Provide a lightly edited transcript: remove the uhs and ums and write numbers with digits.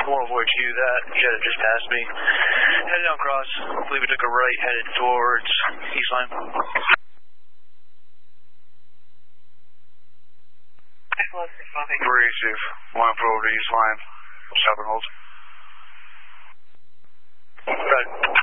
142, that jet had just passed me. Headed down cross. I believe it took a right, headed towards East Line. Receive. Line for over to East Line. Stop and hold. Right.